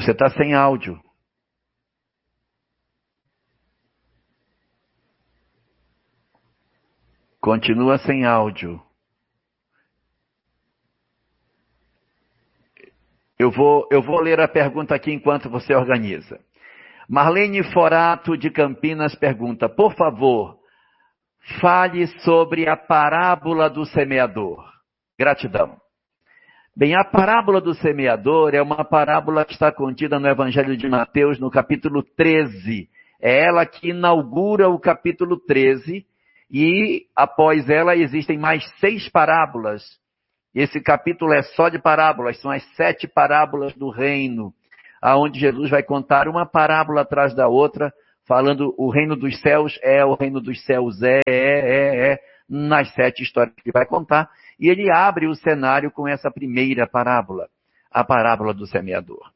Você está sem áudio. Continua sem áudio. Eu vou ler a pergunta aqui enquanto você organiza. Marlene Forato de Campinas pergunta: por favor, fale sobre a parábola do semeador. Gratidão. Bem, a parábola do semeador é uma parábola que está contida no Evangelho de Mateus, no capítulo 13. É ela que inaugura o capítulo 13 e, após ela, existem mais 6 parábolas. Esse capítulo é só de parábolas, são as 7 parábolas do reino, aonde Jesus vai contar uma parábola atrás da outra, falando o reino dos céus o reino dos céus nas 7 histórias que vai contar. E ele abre o cenário com essa primeira parábola, a parábola do semeador.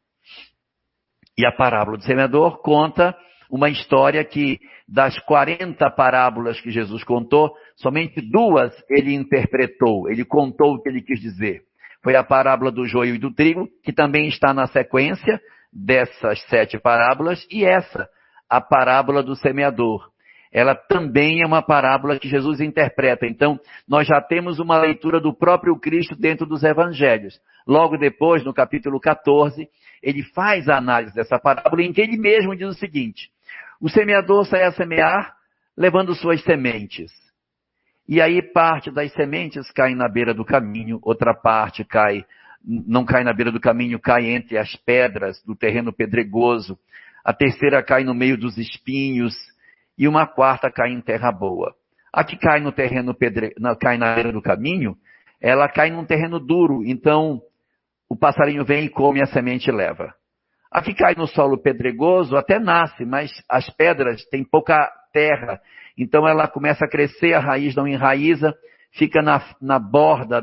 E a parábola do semeador conta uma história que, das 40 parábolas que Jesus contou, somente 2 ele interpretou, ele contou o que ele quis dizer. Foi a parábola do joio e do trigo, que também está na sequência dessas 7 parábolas, e essa, a parábola do semeador. Ela também é uma parábola que Jesus interpreta. Então, nós já temos uma leitura do próprio Cristo dentro dos evangelhos. Logo depois, no capítulo 14, ele faz a análise dessa parábola, em que ele mesmo diz o seguinte: o semeador sai a semear, levando suas sementes. E aí parte das sementes cai na beira do caminho, outra parte não cai na beira do caminho, cai entre as pedras do terreno pedregoso. A terceira cai no meio dos espinhos. E uma quarta cai em terra boa. A que cai no terreno cai na beira do caminho, ela cai num terreno duro, então o passarinho vem e come a semente e leva. A que cai no solo pedregoso até nasce, mas as pedras têm pouca terra, então ela começa a crescer, a raiz não enraiza, fica na borda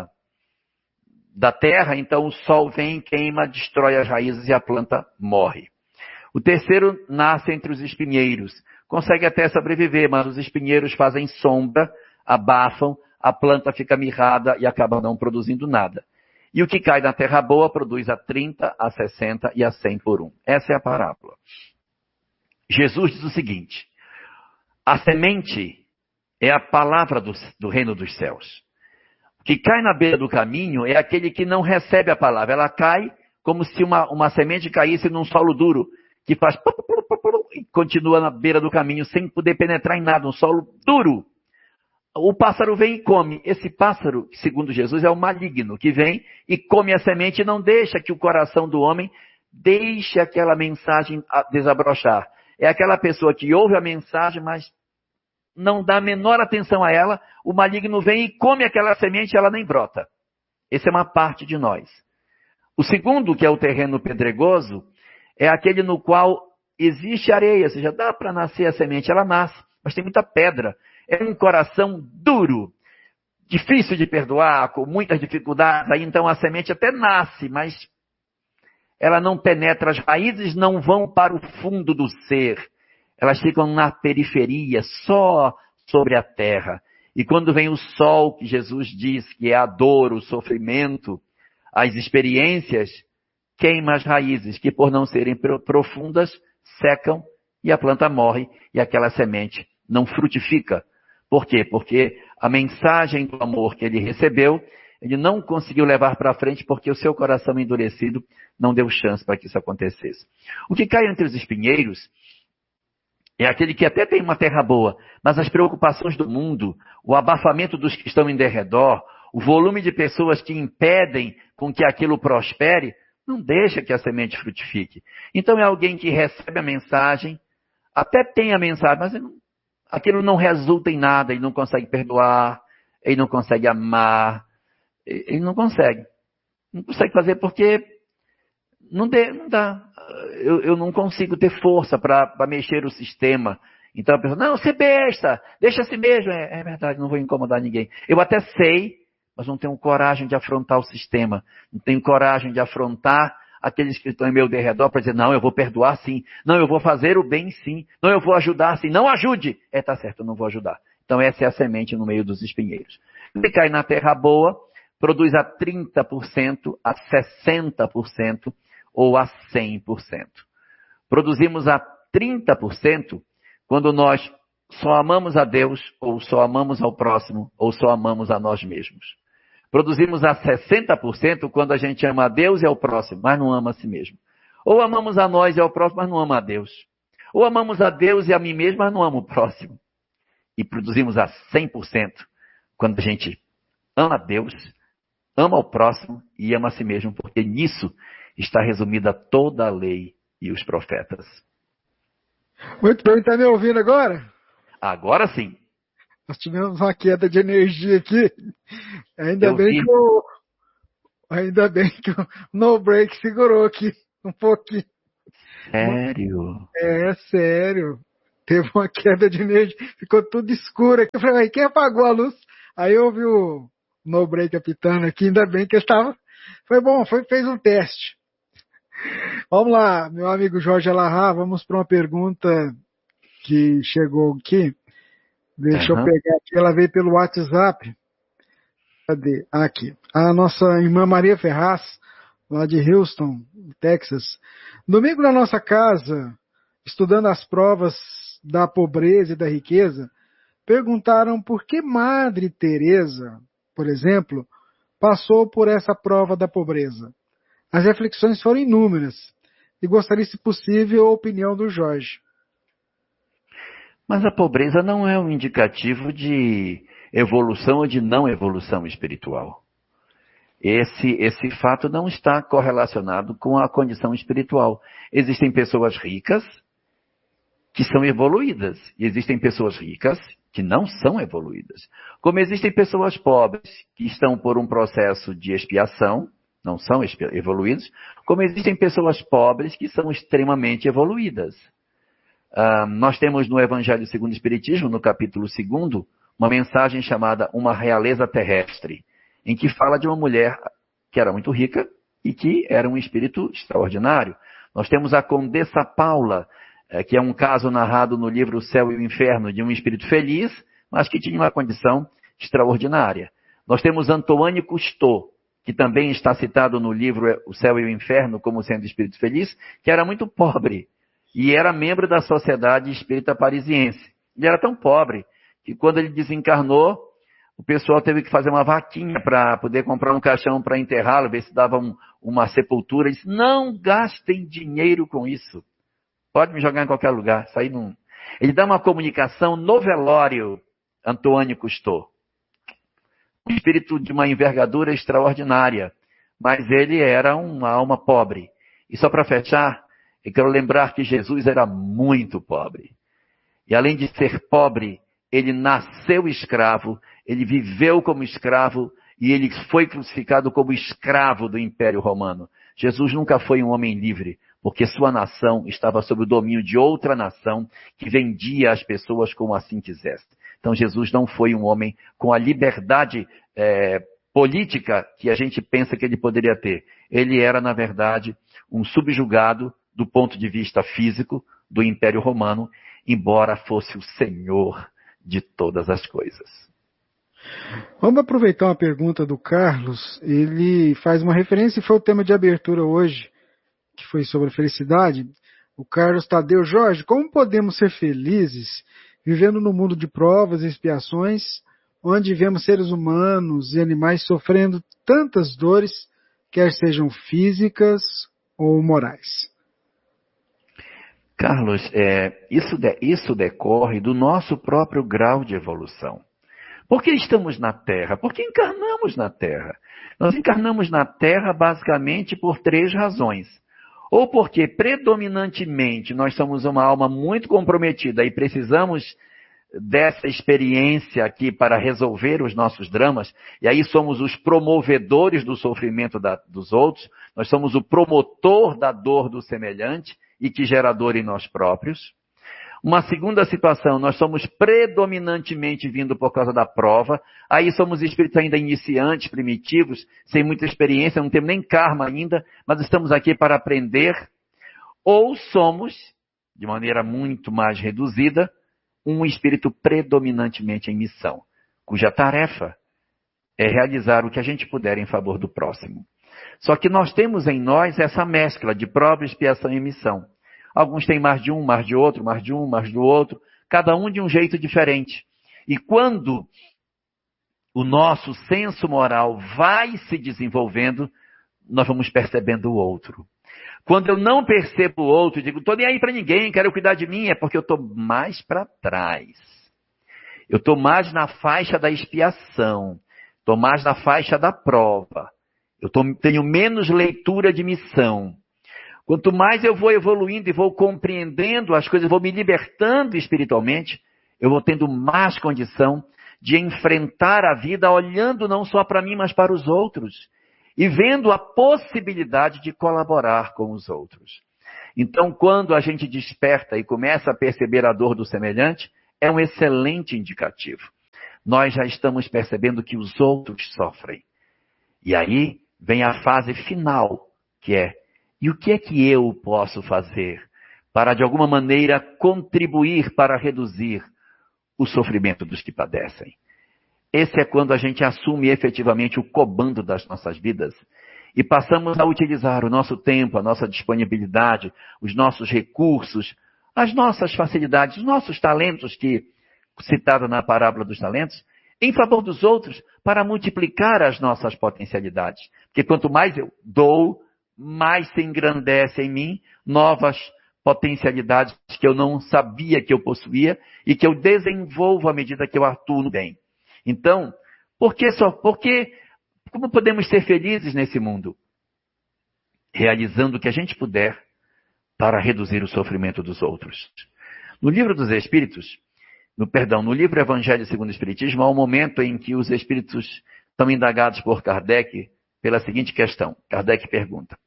da terra, então o sol vem, queima, destrói as raízes e a planta morre. O terceiro nasce entre os espinheiros. Consegue até sobreviver, mas os espinheiros fazem sombra, abafam, a planta fica mirrada e acaba não produzindo nada. E o que cai na terra boa produz a 30, a 60 e a 100 por 1. Essa é a parábola. Jesus diz o seguinte: a semente é a palavra do reino dos céus. O que cai na beira do caminho é aquele que não recebe a palavra. Ela cai como se uma semente caísse num solo duro, que faz e continua na beira do caminho sem poder penetrar em nada, um solo duro. O pássaro vem e come. Esse pássaro, segundo Jesus, é o maligno, que vem e come a semente e não deixa que o coração do homem deixe aquela mensagem desabrochar. É aquela pessoa que ouve a mensagem, mas não dá a menor atenção a ela. O maligno vem e come aquela semente e ela nem brota. Essa é uma parte de nós. O segundo, que é o terreno pedregoso, é aquele no qual existe areia, ou seja, dá para nascer a semente, ela nasce, mas tem muita pedra. É um coração duro, difícil de perdoar, com muitas dificuldades. Aí então a semente até nasce, mas ela não penetra, as raízes não vão para o fundo do ser. Elas ficam na periferia, só sobre a terra. E quando vem o sol, que Jesus diz que é a dor, o sofrimento, as experiências, queima as raízes, que por não serem profundas, secam e a planta morre e aquela semente não frutifica. Por quê? Porque a mensagem do amor que ele recebeu, ele não conseguiu levar para frente porque o seu coração endurecido não deu chance para que isso acontecesse. O que cai entre os espinheiros é aquele que até tem uma terra boa, mas as preocupações do mundo, o abafamento dos que estão em derredor, o volume de pessoas que impedem com que aquilo prospere, não deixa que a semente frutifique. Então é alguém que recebe a mensagem, até tem a mensagem, mas aquilo não resulta em nada, ele não consegue perdoar, ele não consegue amar, ele não consegue. Não consegue fazer porque não dá. Eu não consigo ter força para mexer o sistema. Então a pessoa, não, você besta, deixa assim mesmo. É verdade, não vou incomodar ninguém. Eu até sei, mas não tenho coragem de afrontar o sistema. Não tenho coragem de afrontar aqueles que estão em meu derredor para dizer, não, eu vou perdoar sim. Não, eu vou fazer o bem sim. Não, eu vou ajudar sim. Não ajude. Tá certo, eu não vou ajudar. Então essa é a semente no meio dos espinheiros. Se cai na terra boa, produz a 30%, a 60%, ou a 100%. Produzimos a 30% quando nós só amamos a Deus, ou só amamos ao próximo, ou só amamos a nós mesmos. Produzimos a 60% quando a gente ama a Deus e ao próximo, mas não ama a si mesmo. Ou amamos a nós e ao próximo, mas não ama a Deus. Ou amamos a Deus e a mim mesmo, mas não ama o próximo. E produzimos a 100% quando a gente ama a Deus, ama o próximo e ama a si mesmo, porque nisso está resumida toda a lei e os profetas. Muito bem, está me ouvindo agora? Agora sim. Nós tivemos uma queda de energia aqui. Ainda bem que o No Break segurou aqui um pouquinho. Sério? É sério. Teve uma queda de energia, ficou tudo escuro aqui. Eu falei, quem apagou a luz? Aí eu ouvi o No Break apitando aqui, ainda bem que eu estava. Foi bom, fez um teste. Vamos lá, meu amigo Jorge Alahá, vamos para uma pergunta que chegou aqui. Deixa eu pegar aqui, ela veio pelo WhatsApp. Cadê? Aqui. A nossa irmã Maria Ferraz, lá de Houston, Texas. Domingo na nossa casa, estudando as provas da pobreza e da riqueza, perguntaram por que Madre Teresa, por exemplo, passou por essa prova da pobreza. As reflexões foram inúmeras e gostaria, se possível, a opinião do Jorge. Mas a pobreza não é um indicativo de evolução ou de não evolução espiritual. Esse fato não está correlacionado com a condição espiritual. Existem pessoas ricas que são evoluídas e existem pessoas ricas que não são evoluídas. Como existem pessoas pobres que estão por um processo de expiação, não são evoluídos, como existem pessoas pobres que são extremamente evoluídas. Nós temos no Evangelho segundo o Espiritismo, no capítulo 2, uma mensagem chamada Uma Realeza Terrestre, em que fala de uma mulher que era muito rica e que era um espírito extraordinário. Nós temos a Condessa Paula, que é um caso narrado no livro O Céu e o Inferno, de um espírito feliz, mas que tinha uma condição extraordinária. Nós temos Antoine Cousteau, que também está citado no livro O Céu e o Inferno como sendo espírito feliz, que era muito pobre e era membro da Sociedade Espírita Parisiense. Ele era tão pobre que quando ele desencarnou, o pessoal teve que fazer uma vaquinha para poder comprar um caixão para enterrá-lo, ver se dava uma sepultura. Ele disse, não gastem dinheiro com isso. Pode me jogar em qualquer lugar. Isso aí não... Ele dá uma comunicação no velório, Antoine Cousteau. Um espírito de uma envergadura extraordinária, mas ele era uma alma pobre. E só para fechar, eu quero lembrar que Jesus era muito pobre. E além de ser pobre, ele nasceu escravo, ele viveu como escravo e ele foi crucificado como escravo do Império Romano. Jesus nunca foi um homem livre, porque sua nação estava sob o domínio de outra nação que vendia as pessoas como assim quisesse. Então Jesus não foi um homem com a liberdade política que a gente pensa que ele poderia ter. Ele era, na verdade, um subjugado do ponto de vista físico do Império Romano, embora fosse o senhor de todas as coisas. Vamos aproveitar uma pergunta do Carlos. Ele faz uma referência, e foi o tema de abertura hoje, que foi sobre a felicidade. O Carlos Tadeu: Jorge, como podemos ser felizes vivendo num mundo de provas e expiações, onde vemos seres humanos e animais sofrendo tantas dores, quer sejam físicas ou morais? Carlos, isso decorre do nosso próprio grau de evolução. Por que estamos na Terra? Por que encarnamos na Terra? Nós encarnamos na Terra basicamente por 3 razões. Ou porque predominantemente nós somos uma alma muito comprometida e precisamos dessa experiência aqui para resolver os nossos dramas, e aí somos os promovedores do sofrimento dos outros, nós somos o promotor da dor do semelhante e que gera dor em nós próprios. Uma segunda situação, nós somos predominantemente vindo por causa da prova, aí somos espíritos ainda iniciantes, primitivos, sem muita experiência, não temos nem karma ainda, mas estamos aqui para aprender. Ou somos, de maneira muito mais reduzida, um espírito predominantemente em missão, cuja tarefa é realizar o que a gente puder em favor do próximo. Só que nós temos em nós essa mescla de prova, expiação e missão. Alguns têm mais de um, mais de outro, mais de um, mais do outro, cada um de um jeito diferente. E quando o nosso senso moral vai se desenvolvendo, nós vamos percebendo o outro. Quando eu não percebo o outro, digo, estou nem aí para ninguém, quero cuidar de mim, é porque eu estou mais para trás. Eu estou mais na faixa da expiação, estou mais na faixa da prova. Tenho menos leitura de missão. Quanto mais eu vou evoluindo e vou compreendendo as coisas, vou me libertando espiritualmente, eu vou tendo mais condição de enfrentar a vida olhando não só para mim, mas para os outros. E vendo a possibilidade de colaborar com os outros. Então, quando a gente desperta e começa a perceber a dor do semelhante, é um excelente indicativo. Nós já estamos percebendo que os outros sofrem. E aí vem a fase final, que é, e o que é que eu posso fazer para, de alguma maneira, contribuir para reduzir o sofrimento dos que padecem? Esse é quando a gente assume efetivamente o comando das nossas vidas e passamos a utilizar o nosso tempo, a nossa disponibilidade, os nossos recursos, as nossas facilidades, os nossos talentos, que citado na parábola dos talentos, em favor dos outros, para multiplicar as nossas potencialidades. Porque quanto mais eu dou, mais se engrandece em mim novas potencialidades que eu não sabia que eu possuía e que eu desenvolvo à medida que eu atuo no bem. Então, como podemos ser felizes nesse mundo? Realizando o que a gente puder para reduzir o sofrimento dos outros. No livro dos Espíritos, no livro Evangelho segundo o Espiritismo, há um momento em que os Espíritos são indagados por Kardec pela seguinte questão. Kardec pergunta: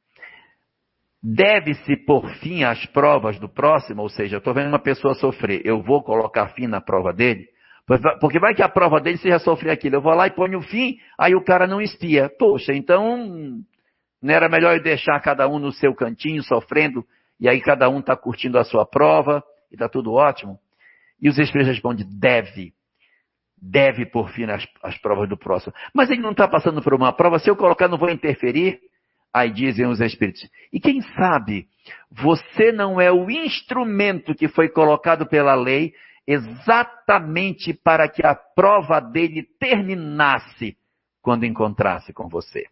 deve-se pôr fim às provas do próximo? Ou seja, eu estou vendo uma pessoa sofrer, eu vou colocar fim na prova dele? Porque vai que a prova dele seja sofrer aquilo. Eu vou lá e ponho fim, aí o cara não espia. Poxa, então não era melhor eu deixar cada um no seu cantinho sofrendo, e aí cada um está curtindo a sua prova, e está tudo ótimo? E os Espíritos respondem, deve pôr fim às provas do próximo. Mas ele não está passando por uma prova, se eu colocar não vou interferir? Aí dizem os Espíritos, e quem sabe você não é o instrumento que foi colocado pela lei exatamente para que a prova dele terminasse quando encontrasse com você.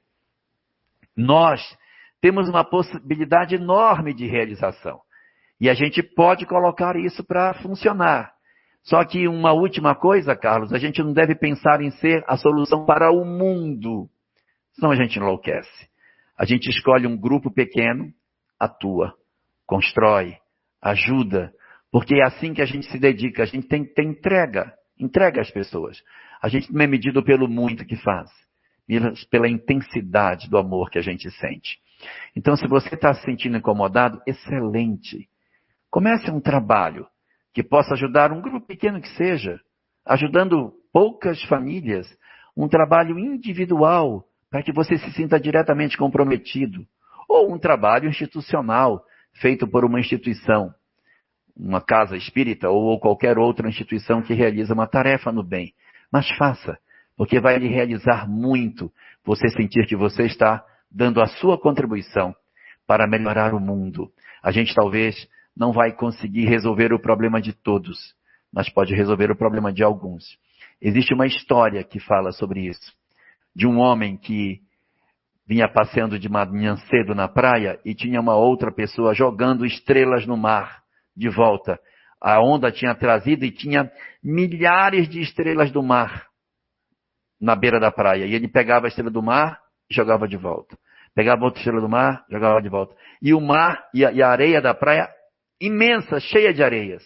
Nós temos uma possibilidade enorme de realização. E a gente pode colocar isso para funcionar. Só que uma última coisa, Carlos, a gente não deve pensar em ser a solução para o mundo. Senão a gente enlouquece. A gente escolhe um grupo pequeno, atua, constrói, ajuda, porque é assim que a gente se dedica, a gente tem entrega às pessoas. A gente não é medido pelo muito que faz, mas pela intensidade do amor que a gente sente. Então, se você está se sentindo incomodado, excelente. Comece um trabalho que possa ajudar um grupo pequeno que seja, ajudando poucas famílias, um trabalho individual, para que você se sinta diretamente comprometido, ou um trabalho institucional, feito por uma instituição, uma casa espírita ou qualquer outra instituição que realiza uma tarefa no bem. Mas faça, porque vai lhe realizar muito você sentir que você está dando a sua contribuição para melhorar o mundo. A gente talvez não vai conseguir resolver o problema de todos, mas pode resolver o problema de alguns. Existe uma história que fala sobre isso, de um homem que vinha passeando de manhã cedo na praia e tinha uma outra pessoa jogando estrelas no mar de volta. A onda tinha trazido e tinha milhares de estrelas do mar na beira da praia. E ele pegava a estrela do mar e jogava de volta. Pegava outra estrela do mar, jogava de volta. E o mar e a areia da praia imensa, cheia de areias.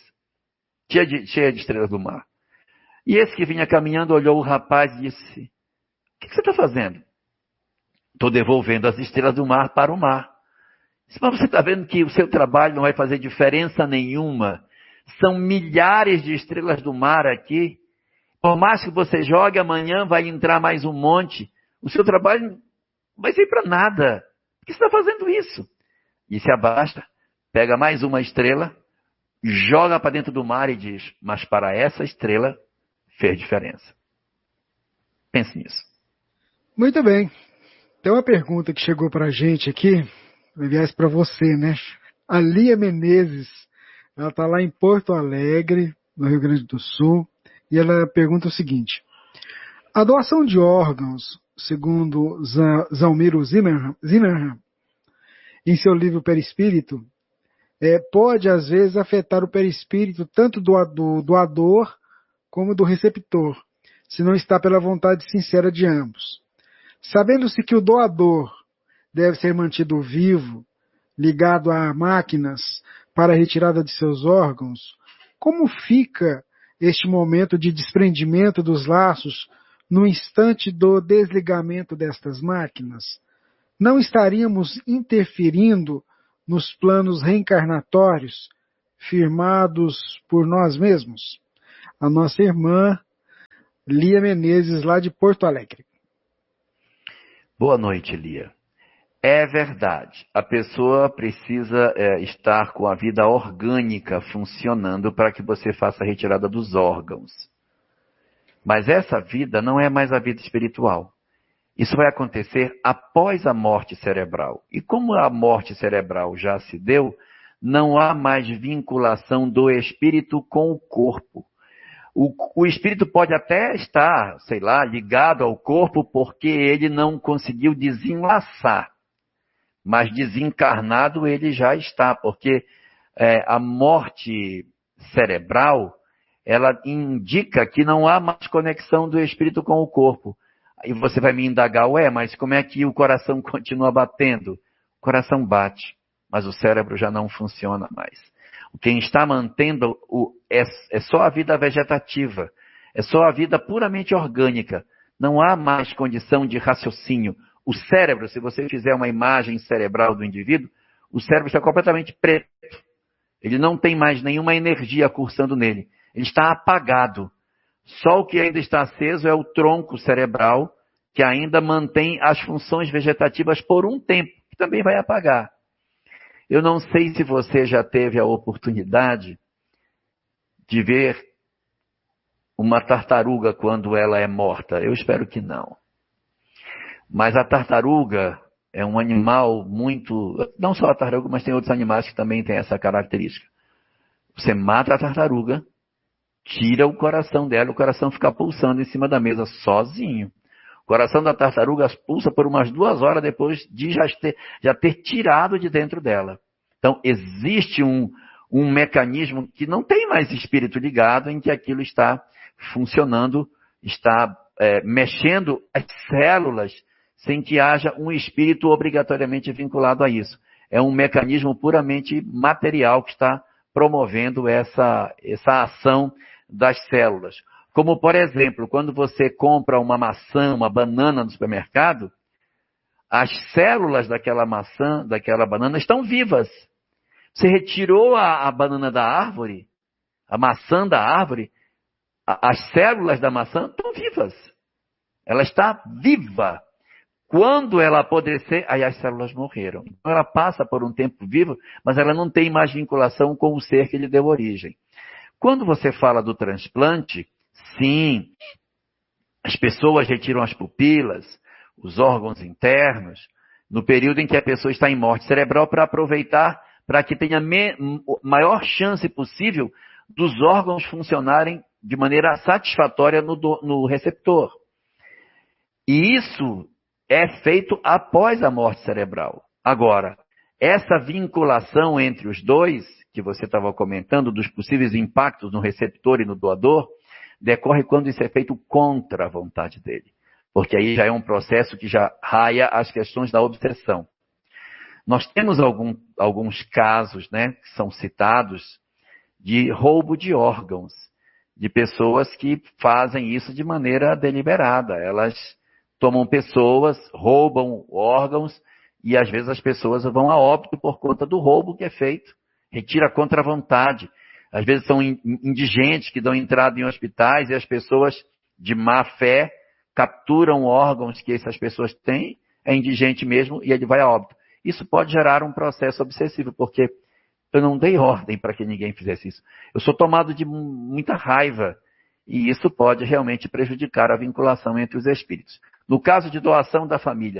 Cheia de estrelas do mar. E esse que vinha caminhando olhou o rapaz e disse: o que você está fazendo? Estou devolvendo as estrelas do mar para o mar. Mas você está vendo que o seu trabalho não vai fazer diferença nenhuma. São milhares de estrelas do mar aqui. Por mais que você jogue, amanhã vai entrar mais um monte. O seu trabalho não vai ser para nada. Por que você está fazendo isso? E se abaixa, pega mais uma estrela, joga para dentro do mar e diz: mas para essa estrela fez diferença. Pense nisso. Muito bem. Tem uma pergunta que chegou para a gente aqui, aliás, para você, né? A Lia Menezes, ela está lá em Porto Alegre, no Rio Grande do Sul, e ela pergunta o seguinte: a doação de órgãos, segundo Zalmiro Zimmermann, em seu livro Perispírito, pode às vezes afetar o perispírito tanto do doador como do receptor, se não está pela vontade sincera de ambos. Sabendo-se que o doador deve ser mantido vivo, ligado a máquinas para a retirada de seus órgãos, como fica este momento de desprendimento dos laços no instante do desligamento destas máquinas? Não estaríamos interferindo nos planos reencarnatórios firmados por nós mesmos? A nossa irmã Lia Menezes, lá de Porto Alegre. Boa noite, Lia. É verdade, a pessoa precisa estar com a vida orgânica funcionando para que você faça a retirada dos órgãos. Mas essa vida não é mais a vida espiritual. Isso vai acontecer após a morte cerebral. E como a morte cerebral já se deu, não há mais vinculação do espírito com o corpo. O espírito pode até estar, sei lá, ligado ao corpo porque ele não conseguiu desenlaçar. Mas desencarnado ele já está, porque a morte cerebral, ela indica que não há mais conexão do espírito com o corpo. Aí você vai me indagar, mas como é que o coração continua batendo? O coração bate, mas o cérebro já não funciona mais. Quem está mantendo é só a vida vegetativa, é só a vida puramente orgânica. Não há mais condição de raciocínio. O cérebro, se você fizer uma imagem cerebral do indivíduo, o cérebro está completamente preto. Ele não tem mais nenhuma energia cursando nele. Ele está apagado. Só o que ainda está aceso é o tronco cerebral, que ainda mantém as funções vegetativas por um tempo, que também vai apagar. Eu não sei se você já teve a oportunidade de ver uma tartaruga quando ela é morta. Eu espero que não. Mas a tartaruga é um animal muito... Não só a tartaruga, mas tem outros animais que também têm essa característica. Você mata a tartaruga, tira o coração dela, o coração fica pulsando em cima da mesa sozinho. O coração da tartaruga pulsa por umas 2 horas depois de já ter tirado de dentro dela. Então, existe um mecanismo que não tem mais espírito ligado, em que aquilo está funcionando, está mexendo as células, sem que haja um espírito obrigatoriamente vinculado a isso. É um mecanismo puramente material que está promovendo essa ação das células. Como, por exemplo, quando você compra uma maçã, uma banana no supermercado, as células daquela maçã, daquela banana, estão vivas. Você retirou a banana da árvore, a maçã da árvore, as células da maçã estão vivas. Ela está viva. Quando ela apodrecer, aí as células morreram. Então ela passa por um tempo vivo, mas ela não tem mais vinculação com o ser que lhe deu origem. Quando você fala do transplante, sim, as pessoas retiram as pupilas, os órgãos internos, no período em que a pessoa está em morte cerebral, para aproveitar, para que tenha maior chance possível dos órgãos funcionarem de maneira satisfatória no receptor. E isso é feito após a morte cerebral. Agora, essa vinculação entre os dois, que você estava comentando, dos possíveis impactos no receptor e no doador, decorre quando isso é feito contra a vontade dele. Porque aí já é um processo que já raia as questões da obsessão. Nós temos alguns casos, né, que são citados, de roubo de órgãos, de pessoas que fazem isso de maneira deliberada. Elas tomam pessoas, roubam órgãos, e às vezes as pessoas vão a óbito por conta do roubo que é feito. Retira contra a vontade. Às vezes são indigentes que dão entrada em hospitais e as pessoas de má fé capturam órgãos que essas pessoas têm, é indigente mesmo e ele vai a óbito. Isso pode gerar um processo obsessivo, porque eu não dei ordem para que ninguém fizesse isso. Eu sou tomado de muita raiva e isso pode realmente prejudicar a vinculação entre os espíritos. No caso de doação da família,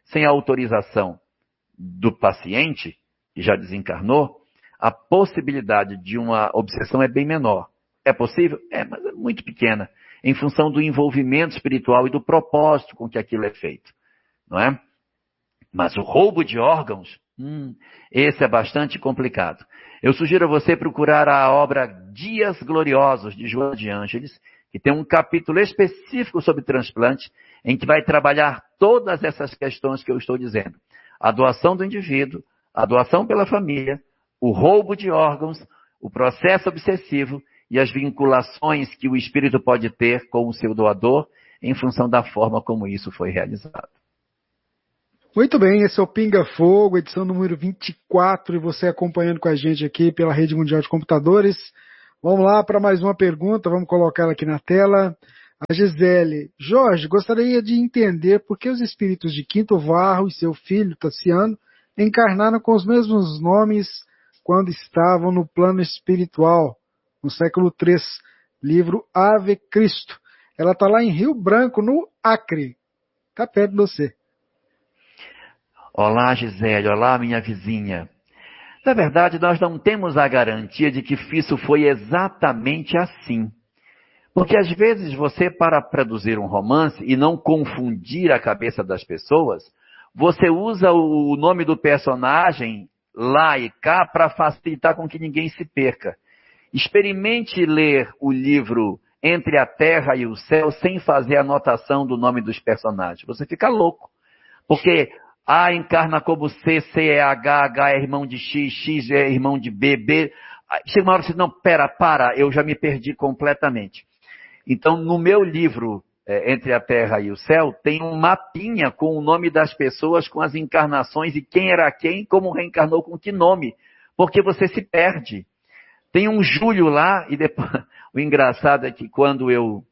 sem a autorização do paciente, que já desencarnou, a possibilidade de uma obsessão é bem menor. É possível? É, mas é muito pequena, em função do envolvimento espiritual e do propósito com que aquilo é feito, não é? Mas o roubo de órgãos, esse é bastante complicado. Eu sugiro a você procurar a obra Dias Gloriosos, de Joana de Ângeles, que tem um capítulo específico sobre transplante, em que vai trabalhar todas essas questões que eu estou dizendo. A doação do indivíduo, a doação pela família, o roubo de órgãos, o processo obsessivo e as vinculações que o espírito pode ter com o seu doador, em função da forma como isso foi realizado. Muito bem, esse é o Pinga Fogo, edição número 24, e você acompanhando com a gente aqui pela Rede Mundial de Computadores. Vamos lá para mais uma pergunta, vamos colocar ela aqui na tela. A Gisele: Jorge, gostaria de entender por que os espíritos de Quinto Varro e seu filho, Tassiano, encarnaram com os mesmos nomes quando estavam no plano espiritual, no século III, livro Ave Cristo. Ela está lá em Rio Branco, no Acre. Está perto de você. Olá, Gisele. Olá, minha vizinha. Na verdade, nós não temos a garantia de que isso foi exatamente assim. Porque às vezes você, para produzir um romance e não confundir a cabeça das pessoas, você usa o nome do personagem lá e cá para facilitar com que ninguém se perca. Experimente ler o livro Entre a Terra e o Céu sem fazer anotação do nome dos personagens. Você fica louco. Porque A encarna como C, C é H, H é irmão de X, X é irmão de B, B. Chega uma hora que você, não, para, eu já me perdi completamente. Então, no meu livro, Entre a Terra e o Céu, tem um mapinha com o nome das pessoas, com as encarnações e quem era quem, como reencarnou com que nome. Porque você se perde. Tem um Júlio lá, e depois, o engraçado é que quando eu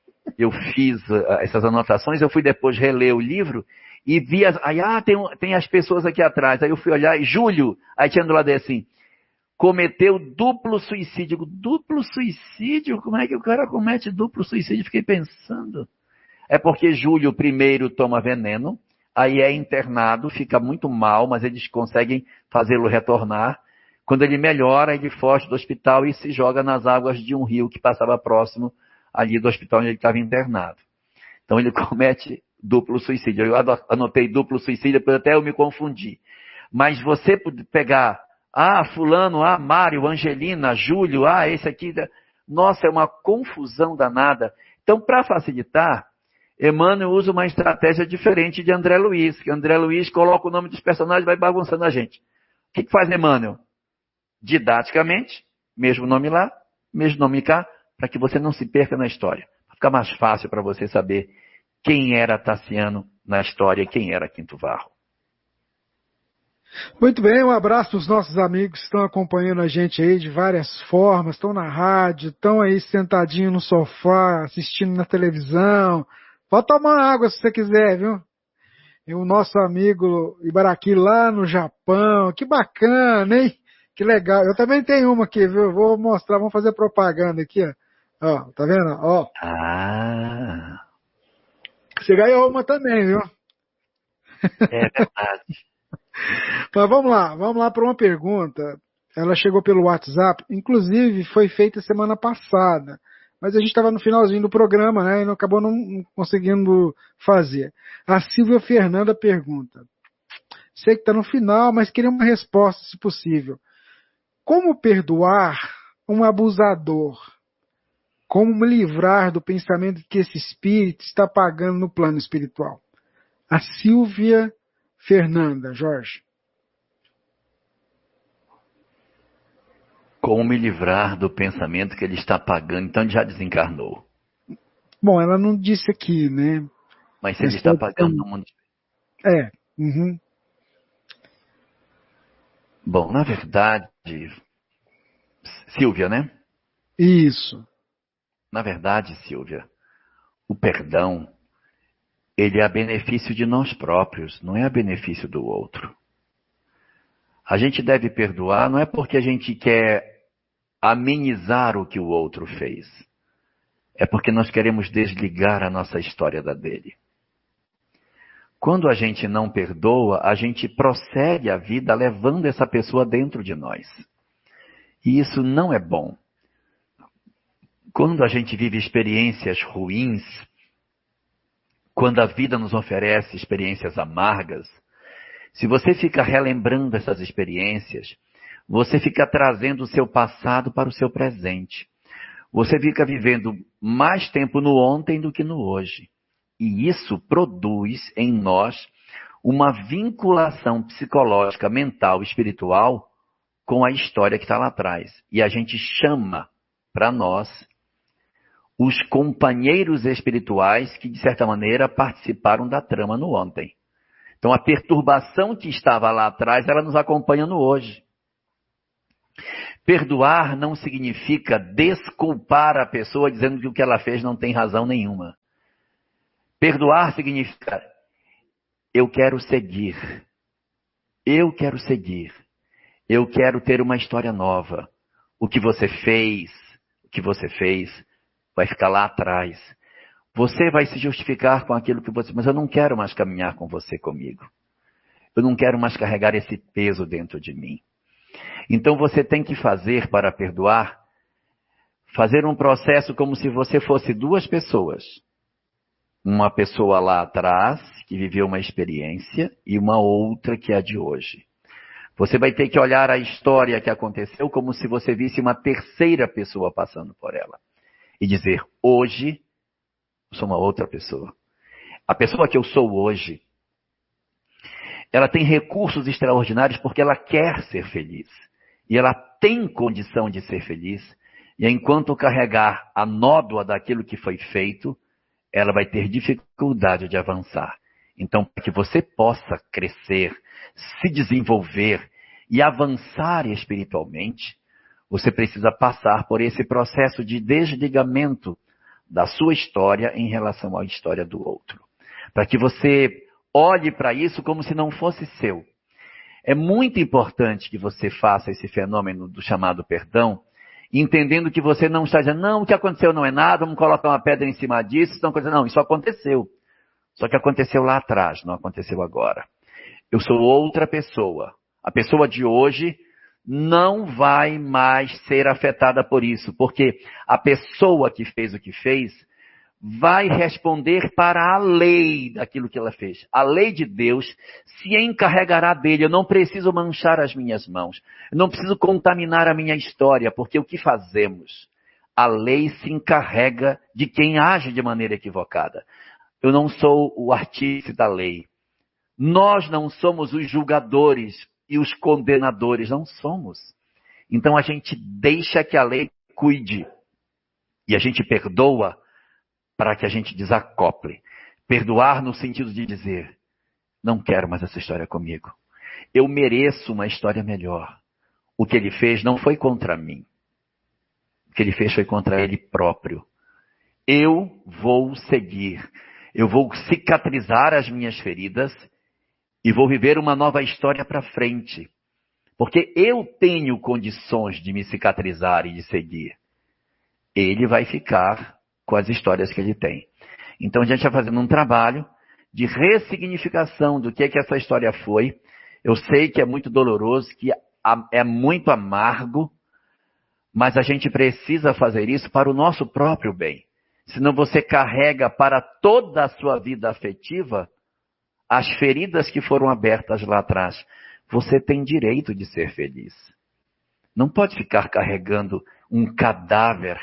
fiz essas anotações, eu fui depois reler o livro, e vi, tem as pessoas aqui atrás. Aí eu fui olhar, Júlio, aí tinha do lado assim, cometeu duplo suicídio. Duplo suicídio? Como é que o cara comete duplo suicídio? Fiquei pensando. É porque Júlio primeiro toma veneno, aí é internado, fica muito mal, mas eles conseguem fazê-lo retornar. Quando ele melhora, ele foge do hospital e se joga nas águas de um rio que passava próximo ali do hospital onde ele estava internado. Então ele comete duplo suicídio. Eu anotei duplo suicídio, depois até eu me confundi. Mas você pegar, fulano, Mário, Angelina, Júlio, esse aqui, nossa, é uma confusão danada. Então, para facilitar, Emmanuel usa uma estratégia diferente de André Luiz, que André Luiz coloca o nome dos personagens e vai bagunçando a gente. O que faz Emmanuel? Didaticamente, mesmo nome lá, mesmo nome cá, para que você não se perca na história. Fica mais fácil para você saber quem era Tassiano na história e quem era Quinto Varro. Muito bem, um abraço para os nossos amigos que estão acompanhando a gente aí de várias formas, estão na rádio, estão aí sentadinho no sofá, assistindo na televisão. Pode tomar água se você quiser, viu? E o nosso amigo Ibaraki lá no Japão, que bacana, hein? Que legal. Eu também tenho uma aqui, viu? Vou mostrar, vamos fazer propaganda aqui, ó. Ó, tá vendo? Ó. Você ganhou uma também, viu? É verdade. Mas vamos lá para uma pergunta. Ela chegou pelo WhatsApp, inclusive foi feita semana passada, mas a gente estava no finalzinho do programa, né, e não acabou não conseguindo fazer. A Silvia Fernanda pergunta, sei que está no final, mas queria uma resposta, se possível. Como perdoar um abusador? Como me livrar do pensamento que esse espírito está pagando no plano espiritual? A Silvia Fernanda, Jorge. Como me livrar do pensamento que ele está pagando? Então ele já desencarnou. Bom, ela não disse aqui, né? Mas se ele está pagando no mundo... Uhum. Bom, na verdade, Silvia, né? Isso. Na verdade, Silvia, o perdão, ele é a benefício de nós próprios, não é a benefício do outro. A gente deve perdoar não é porque a gente quer amenizar o que o outro fez. É porque nós queremos desligar a nossa história da dele. Quando a gente não perdoa, a gente prossegue a vida levando essa pessoa dentro de nós. E isso não é bom. Quando a gente vive experiências ruins, quando a vida nos oferece experiências amargas, se você fica relembrando essas experiências, você fica trazendo o seu passado para o seu presente. Você fica vivendo mais tempo no ontem do que no hoje. E isso produz em nós uma vinculação psicológica, mental, espiritual com a história que está lá atrás. E a gente chama para nós os companheiros espirituais que, de certa maneira, participaram da trama no ontem. Então, a perturbação que estava lá atrás, ela nos acompanha no hoje. Perdoar não significa desculpar a pessoa dizendo que o que ela fez não tem razão nenhuma. Perdoar significa, eu quero seguir. Eu quero seguir. Eu quero ter uma história nova. O que você fez vai ficar lá atrás. Você vai se justificar com aquilo que você... Mas eu não quero mais caminhar com você comigo. Eu não quero mais carregar esse peso dentro de mim. Então você tem que fazer, para perdoar, fazer um processo como se você fosse duas pessoas. Uma pessoa lá atrás, que viveu uma experiência, e uma outra que é a de hoje. Você vai ter que olhar a história que aconteceu como se você visse uma terceira pessoa passando por ela. E dizer, hoje, eu sou uma outra pessoa. A pessoa que eu sou hoje, ela tem recursos extraordinários porque ela quer ser feliz. E ela tem condição de ser feliz. E enquanto carregar a nódoa daquilo que foi feito, ela vai ter dificuldade de avançar. Então, para que você possa crescer, se desenvolver e avançar espiritualmente, você precisa passar por esse processo de desligamento da sua história em relação à história do outro. Para que você olhe para isso como se não fosse seu. É muito importante que você faça esse fenômeno do chamado perdão, entendendo que você não está dizendo, não, o que aconteceu não é nada, vamos colocar uma pedra em cima disso, não, isso aconteceu. Só que aconteceu lá atrás, não aconteceu agora. Eu sou outra pessoa. A pessoa de hoje não vai mais ser afetada por isso, porque a pessoa que fez o que fez vai responder para a lei daquilo que ela fez. A lei de Deus se encarregará dele. Eu não preciso manchar as minhas mãos. Eu não preciso contaminar a minha história, porque o que fazemos? A lei se encarrega de quem age de maneira equivocada. Eu não sou o artífice da lei. Nós não somos os julgadores e os condenadores. Não somos. Então a gente deixa que a lei cuide. E a gente perdoa para que a gente desacople. Perdoar no sentido de dizer, não quero mais essa história comigo. Eu mereço uma história melhor. O que ele fez não foi contra mim. O que ele fez foi contra ele próprio. Eu vou seguir. Eu vou cicatrizar as minhas feridas e vou viver uma nova história para frente. Porque eu tenho condições de me cicatrizar e de seguir. Ele vai ficar com as histórias que ele tem. Então a gente vai fazendo um trabalho de ressignificação do que essa história foi. Eu sei que é muito doloroso, que é muito amargo, mas a gente precisa fazer isso para o nosso próprio bem. Senão você carrega para toda a sua vida afetiva as feridas que foram abertas lá atrás. Você tem direito de ser feliz. Não pode ficar carregando um cadáver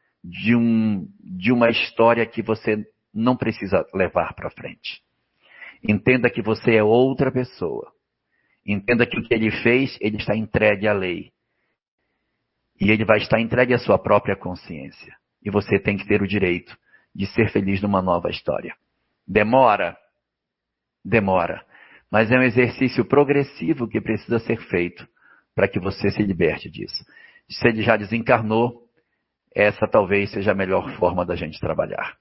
de uma história que você não precisa levar para frente. Entenda que você é outra pessoa. Entenda que o que ele fez, ele está entregue à lei. E ele vai estar entregue à sua própria consciência. E você tem que ter o direito de ser feliz numa nova história. Demora? Demora. Mas é um exercício progressivo que precisa ser feito para que você se liberte disso. Se ele já desencarnou, essa talvez seja a melhor forma da gente trabalhar.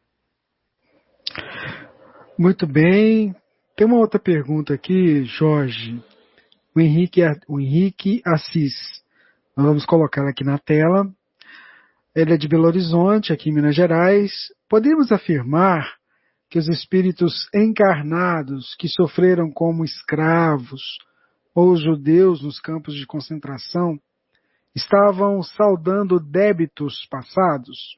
Muito bem. Tem uma outra pergunta aqui, Jorge. O Henrique Assis. Nós vamos colocá-la aqui na tela. Ele é de Belo Horizonte, aqui em Minas Gerais. Podemos afirmar que os espíritos encarnados que sofreram como escravos ou os judeus nos campos de concentração estavam saldando débitos passados?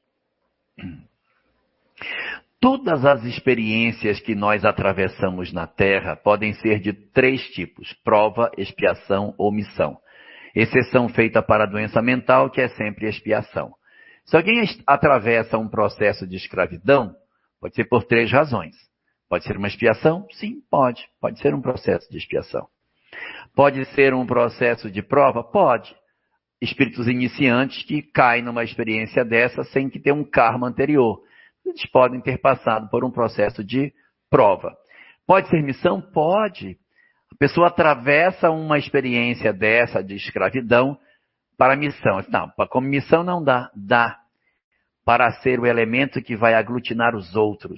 Todas as experiências que nós atravessamos na Terra podem ser de 3 tipos: prova, expiação ou missão. Exceção feita para a doença mental, que é sempre expiação. Se alguém atravessa um processo de escravidão, pode ser por 3 razões. Pode ser uma expiação? Sim, pode. Pode ser um processo de expiação. Pode ser um processo de prova? Pode. Espíritos iniciantes que caem numa experiência dessa sem que tenham um karma anterior. Eles podem ter passado por um processo de prova. Pode ser missão? Pode. A pessoa atravessa uma experiência dessa de escravidão para missão. Não, como missão não dá. Dá para ser o elemento que vai aglutinar os outros.